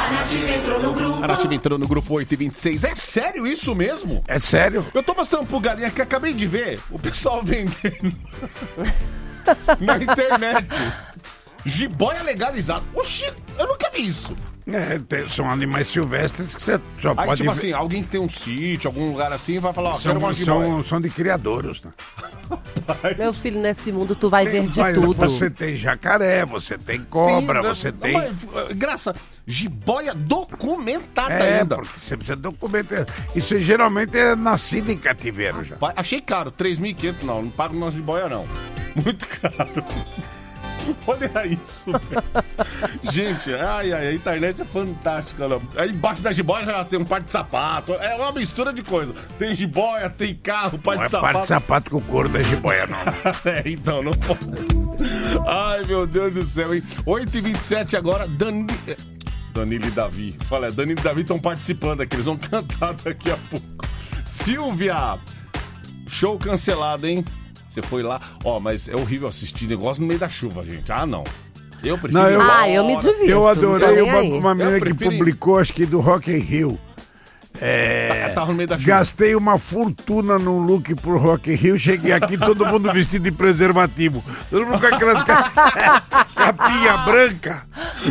A Nativa entrou no grupo 826. É sério isso mesmo? É sério? Eu tô mostrando pro Galinha que acabei de ver o pessoal vendendo na internet. Jiboia legalizada. Oxi, eu nunca vi isso. São animais silvestres que você só Aí, pode tipo ver. assim, alguém que tem um sítio, algum lugar assim, vai falar, ó, quero uma jiboia. São de criadouros, né? Meu filho, nesse mundo tu vai ver de Mas tudo. você tem jacaré, você tem cobra, Sim, você tem... Graça, jiboia documentada ainda. Porque você precisa documentar. Isso geralmente é nascido em cativeiro já. Achei caro, 3.500, não pago uma jiboia não. Muito caro. Olha isso, velho. Gente, a internet é fantástica. Não. Aí embaixo da jiboia já tem um par de sapato. É uma mistura de coisa. Tem jiboia, tem carro, par de sapato. Não é par de sapato com o couro da jiboia, não. Então, não pode. Ai, meu Deus do céu, hein? 8h27 agora, Danilo e Davi. Olha, Danilo e Davi estão participando aqui. Eles vão cantar daqui a pouco. Silvia, show cancelado, hein? Você foi lá, mas é horrível assistir negócio no meio da chuva, gente. Não. Eu prefiro. Eu me divirto. Eu adorei uma menina que publicou, acho que do Rock in Rio. Tava no meio da chuva. Gastei uma fortuna num look pro Rock in Rio. Cheguei aqui, todo mundo vestido de preservativo. Todo mundo com aquelas capinha branca.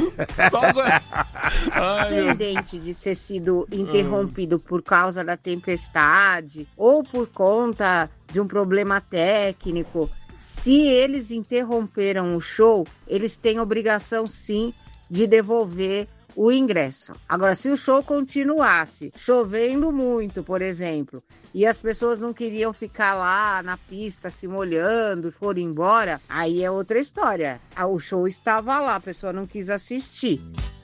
Independente de ter sido interrompido por causa da tempestade ou por conta de um problema técnico, se eles interromperam o show, eles têm obrigação sim de devolver o ingresso. Agora, se o show continuasse chovendo muito, por exemplo, e as pessoas não queriam ficar lá na pista se molhando e foram embora, aí é outra história. O show estava lá, a pessoa não quis assistir.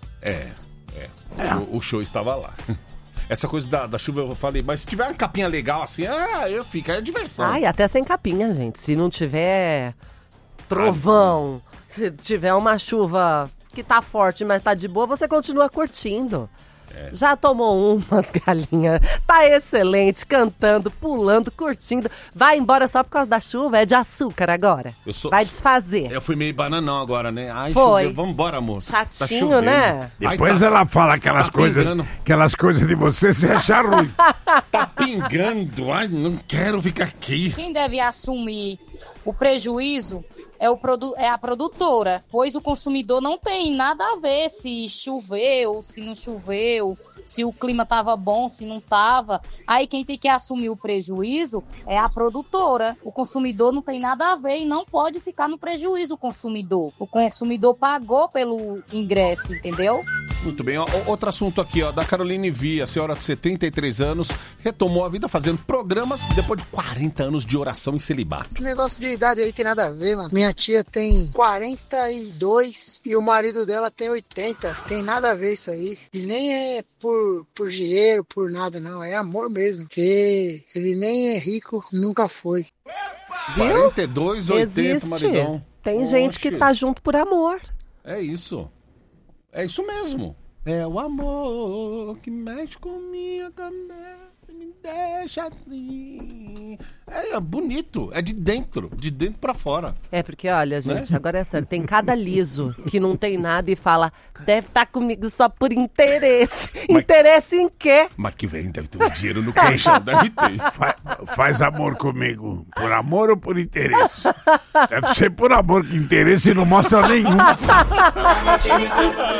O show estava lá. Essa coisa da chuva eu falei, mas se tiver uma capinha legal assim, eu fico, é diversão. Até sem capinha, gente. Se não tiver trovão, se tiver uma chuva que tá forte, mas tá de boa, você continua curtindo. Já tomou umas, Galinha? Tá excelente, cantando, pulando, curtindo. Vai embora só por causa da chuva? É de açúcar agora. Vai desfazer. Eu fui meio bananão agora, né? Foi. Choveu, vambora, amor. Chatinho, tá né? Depois ela fala aquelas coisas de você achar ruim. Tá pingando. Não quero ficar aqui. Quem deve assumir o prejuízo é a produtora, pois o consumidor não tem nada a ver se choveu, se não choveu, se o clima estava bom, se não estava. Aí quem tem que assumir o prejuízo é a produtora. O consumidor não tem nada a ver e não pode ficar no prejuízo o consumidor. O consumidor pagou pelo ingresso, entendeu? Muito bem, outro assunto aqui, da Caroline Vi, a senhora de 73 anos, retomou a vida fazendo programas depois de 40 anos de oração e celibato. Esse negócio de idade aí tem nada a ver, mano. Minha tia tem 42 e o marido dela tem 80. Tem nada a ver isso aí. E nem é por dinheiro, por nada, não. É amor mesmo. Porque ele nem é rico, nunca foi. Viu? 42, 80, existe. Maridão. Tem gente que tá junto por amor. É isso. É isso mesmo. É o amor que mexe com minha cabeça, me deixa assim. É bonito, é de dentro pra fora. É porque, olha, gente, agora é sério, tem cada liso que não tem nada e fala, deve estar comigo só por interesse. Interesse em quê? Mas que vem, deve ter um dinheiro no colchão, deve ter. Faz amor comigo, por amor ou por interesse? Deve ser por amor, que interesse não mostra nenhum.